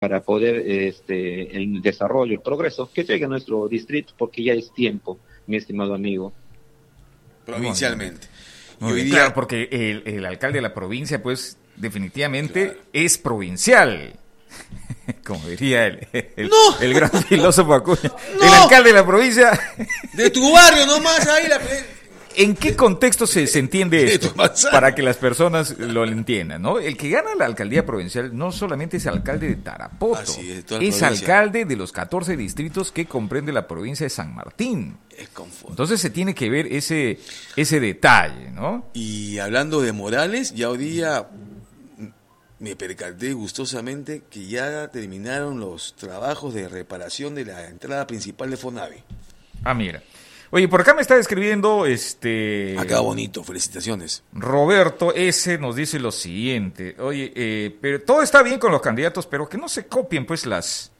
para poder el desarrollo, el progreso, que llegue a nuestro distrito, porque ya es tiempo, mi estimado amigo. Provincialmente. Y hoy día... Claro, porque el alcalde de la provincia, pues, definitivamente es provincial. Como diría el gran filósofo Acuña. No. El alcalde de la provincia. De tu barrio nomás, ahí la... ¿En qué contexto se entiende esto? Para que las personas lo entiendan, ¿no? El que gana la alcaldía provincial no solamente es alcalde de Tarapoto, es alcalde de los 14 distritos que comprende la provincia de San Martín. Es confuso. Entonces se tiene que ver ese detalle, ¿no? Y hablando de Morales, ya hoy día me percaté gustosamente que ya terminaron los trabajos de reparación de la entrada principal de Fonavi. Ah, mira. Oye, por acá me está escribiendo Acá bonito, felicitaciones. Roberto S. nos dice lo siguiente. Oye, pero todo está bien con los candidatos, pero que no se copien pues los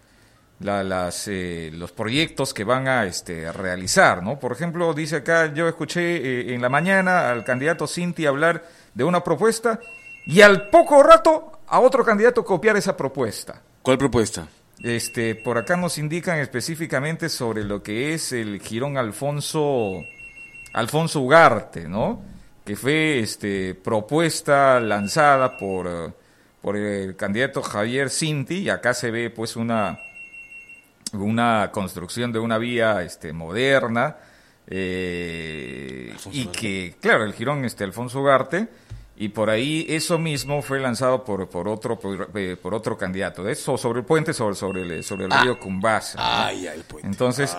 proyectos que van a realizar, ¿no? Por ejemplo, dice acá, yo escuché en la mañana al candidato Cinti hablar de una propuesta y al poco rato a otro candidato copiar esa propuesta. ¿Cuál propuesta? Por acá nos indican específicamente sobre lo que es el Jirón Alfonso Ugarte, ¿no? Que fue propuesta lanzada por el candidato Javier Cinti, y acá se ve pues una construcción de una vía moderna, y que, claro, el Jirón Alfonso Ugarte. Y por ahí eso mismo fue lanzado por otro candidato. De eso, sobre el puente, sobre el río Cumbasa, ¿no? El puente. Entonces,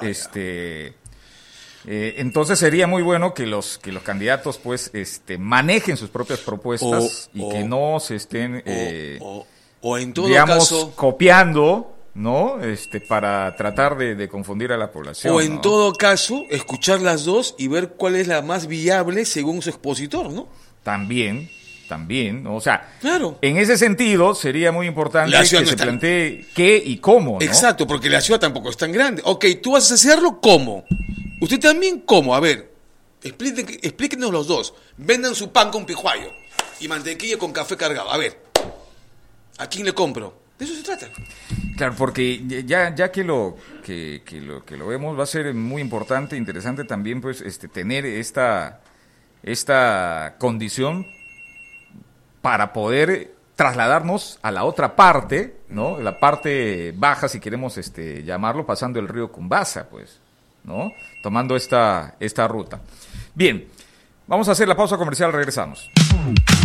entonces sería muy bueno que los candidatos pues manejen sus propias propuestas que no se estén o en todo digamos, caso copiando, ¿no? Para tratar de confundir a la población. O en ¿no? todo caso, escuchar las dos y ver cuál es la más viable según su expositor, ¿no? También, ¿no? O sea, claro. En ese sentido sería muy importante que se plantee qué y cómo, ¿no? Exacto, porque la ciudad tampoco es tan grande. Ok, tú vas a hacerlo, ¿cómo? Usted también, ¿cómo? A ver, explíquenos los dos. Vendan su pan con pijuayo y mantequilla con café cargado. A ver, ¿a quién le compro? De eso se trata. Claro, porque ya que lo vemos, va a ser muy importante, interesante también, pues, tener esta condición para poder trasladarnos a la otra parte, ¿no? La parte baja, si queremos llamarlo, pasando el río Cumbasa, pues, ¿no? Tomando esta ruta. Bien, vamos a hacer la pausa comercial, regresamos.